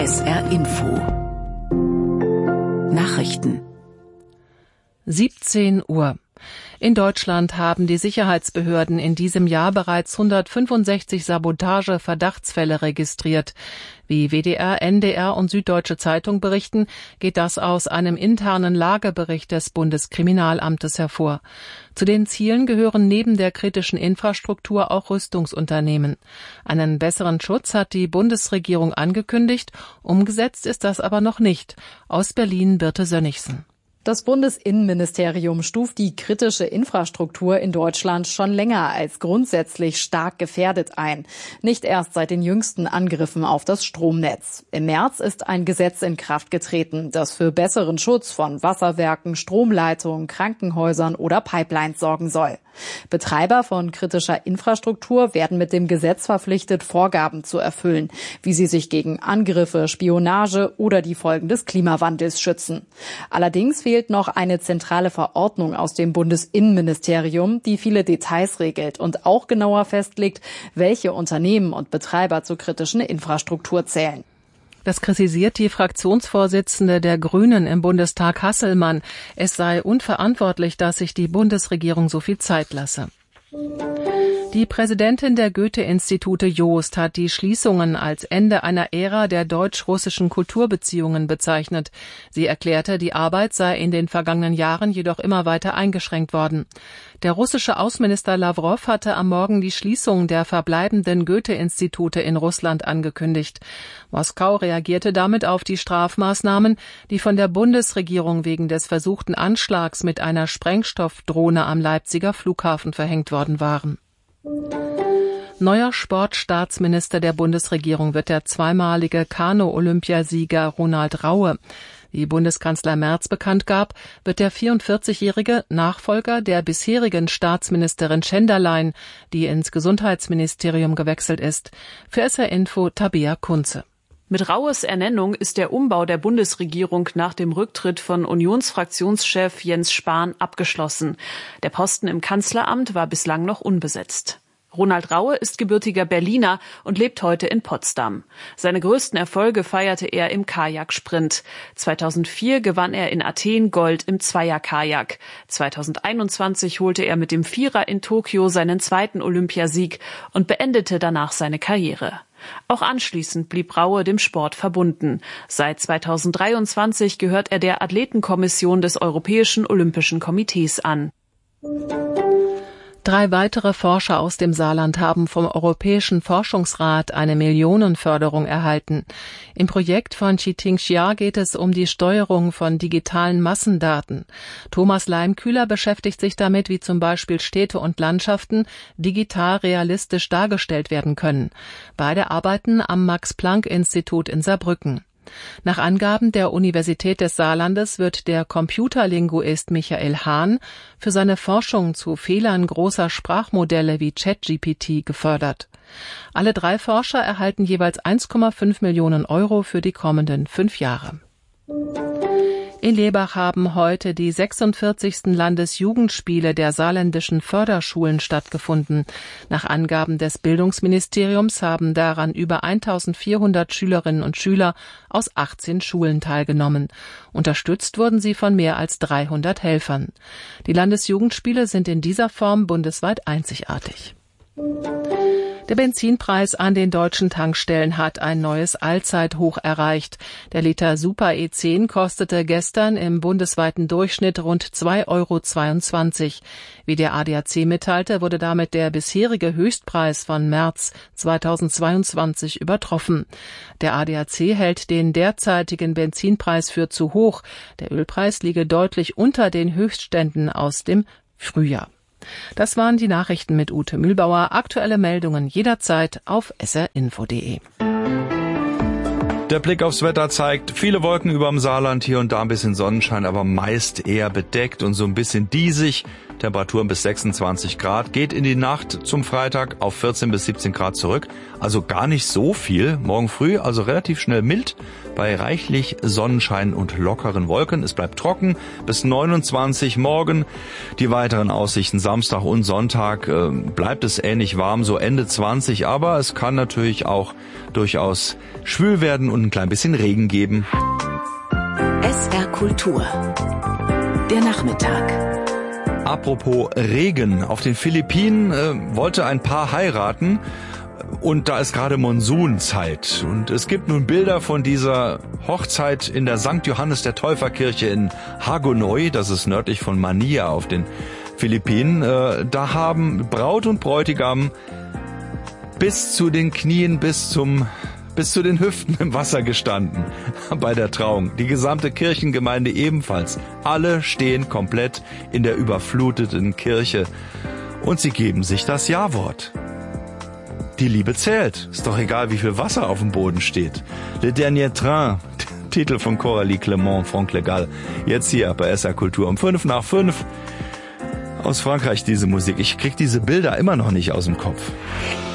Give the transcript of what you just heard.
SR Info Nachrichten 17 Uhr. In Deutschland haben die Sicherheitsbehörden in diesem Jahr bereits 165 Sabotage-Verdachtsfälle registriert. Wie WDR, NDR und Süddeutsche Zeitung berichten, geht das aus einem internen Lagebericht des Bundeskriminalamtes hervor. Zu den Zielen gehören neben der kritischen Infrastruktur auch Rüstungsunternehmen. Einen besseren Schutz hat die Bundesregierung angekündigt, umgesetzt ist das aber noch nicht. Aus Berlin Birte Sönnigsen. Das Bundesinnenministerium stuft die kritische Infrastruktur in Deutschland schon länger als grundsätzlich stark gefährdet ein. Nicht erst seit den jüngsten Angriffen auf das Stromnetz. Im März ist ein Gesetz in Kraft getreten, das für besseren Schutz von Wasserwerken, Stromleitungen, Krankenhäusern oder Pipelines sorgen soll. Betreiber von kritischer Infrastruktur werden mit dem Gesetz verpflichtet, Vorgaben zu erfüllen, wie sie sich gegen Angriffe, Spionage oder die Folgen des Klimawandels schützen. Allerdings fehlt noch eine zentrale Verordnung aus dem Bundesinnenministerium, die viele Details regelt und auch genauer festlegt, welche Unternehmen und Betreiber zur kritischen Infrastruktur zählen. Das kritisiert die Fraktionsvorsitzende der Grünen im Bundestag Hasselmann. Es sei unverantwortlich, dass sich die Bundesregierung so viel Zeit lasse. Die Präsidentin der Goethe-Institute Joost hat die Schließungen als Ende einer Ära der deutsch-russischen Kulturbeziehungen bezeichnet. Sie erklärte, die Arbeit sei in den vergangenen Jahren jedoch immer weiter eingeschränkt worden. Der russische Außenminister Lawrow hatte am Morgen die Schließung der verbleibenden Goethe-Institute in Russland angekündigt. Moskau reagierte damit auf die Strafmaßnahmen, die von der Bundesregierung wegen des versuchten Anschlags mit einer Sprengstoffdrohne am Leipziger Flughafen verhängt worden waren. Neuer Sportstaatsminister der Bundesregierung wird der zweimalige Kanu-Olympiasieger Ronald Raue. Wie Bundeskanzler Merz bekannt gab, wird der 44-jährige Nachfolger der bisherigen Staatsministerin Schenderlein, die ins Gesundheitsministerium gewechselt ist. Für SR Info Tabea Kunze. Mit Raues Ernennung ist der Umbau der Bundesregierung nach dem Rücktritt von Unionsfraktionschef Jens Spahn abgeschlossen. Der Posten im Kanzleramt war bislang noch unbesetzt. Ronald Raue ist gebürtiger Berliner und lebt heute in Potsdam. Seine größten Erfolge feierte er im Kajaksprint. 2004 gewann er in Athen Gold im Zweierkajak. 2021 holte er mit dem Vierer in Tokio seinen zweiten Olympiasieg und beendete danach seine Karriere. Auch anschließend blieb Raue dem Sport verbunden. Seit 2023 gehört er der Athletenkommission des Europäischen Olympischen Komitees an. 3 weitere Forscher aus dem Saarland haben vom Europäischen Forschungsrat eine Millionenförderung erhalten. Im Projekt von Chiting Xia geht es um die Steuerung von digitalen Massendaten. Thomas Leimkühler beschäftigt sich damit, wie zum Beispiel Städte und Landschaften digital realistisch dargestellt werden können. Beide arbeiten am Max-Planck-Institut in Saarbrücken. Nach Angaben der Universität des Saarlandes wird der Computerlinguist Michael Hahn für seine Forschung zu Fehlern großer Sprachmodelle wie ChatGPT gefördert. Alle 3 Forscher erhalten jeweils 1,5 Millionen Euro für die kommenden 5 Jahre. In Lebach haben heute die 46. Landesjugendspiele der saarländischen Förderschulen stattgefunden. Nach Angaben des Bildungsministeriums haben daran über 1400 Schülerinnen und Schüler aus 18 Schulen teilgenommen. Unterstützt wurden sie von mehr als 300 Helfern. Die Landesjugendspiele sind in dieser Form bundesweit einzigartig. Der Benzinpreis an den deutschen Tankstellen hat ein neues Allzeithoch erreicht. Der Liter Super E10 kostete gestern im bundesweiten Durchschnitt rund 2,22 €. Wie der ADAC mitteilte, wurde damit der bisherige Höchstpreis von März 2022 übertroffen. Der ADAC hält den derzeitigen Benzinpreis für zu hoch. Der Ölpreis liege deutlich unter den Höchstständen aus dem Frühjahr. Das waren die Nachrichten mit Ute Mühlbauer. Aktuelle Meldungen jederzeit auf srinfo.de. Der Blick aufs Wetter zeigt viele Wolken überm Saarland, hier und da ein bisschen Sonnenschein, aber meist eher bedeckt und so ein bisschen diesig. Temperaturen bis 26 Grad. Geht in die Nacht zum Freitag auf 14 bis 17 Grad zurück. Also gar nicht so viel. Morgen früh also relativ schnell mild bei reichlich Sonnenschein und lockeren Wolken. Es bleibt trocken bis 29 morgen. Die weiteren Aussichten Samstag und Sonntag bleibt es ähnlich warm, so Ende 20. Aber es kann natürlich auch durchaus schwül werden und ein klein bisschen Regen geben. SR Kultur. Der Nachmittag. Apropos Regen. Auf den Philippinen wollte ein Paar heiraten und da ist gerade Monsunzeit. Und es gibt nun Bilder von dieser Hochzeit in der St. Johannes der Täuferkirche in Hagonoy, das ist nördlich von Manila auf den Philippinen. Da haben Braut und Bräutigam bis zu den Knien, bis zu den Hüften im Wasser gestanden bei der Trauung. Die gesamte Kirchengemeinde ebenfalls. Alle stehen komplett in der überfluteten Kirche und sie geben sich das Ja-Wort. Die Liebe zählt. Ist doch egal, wie viel Wasser auf dem Boden steht. Le Dernier Train, Titel von Coralie Clément, Franck Legal. Jetzt hier bei SR Kultur um 5:05. Aus Frankreich diese Musik. Ich krieg diese Bilder immer noch nicht aus dem Kopf.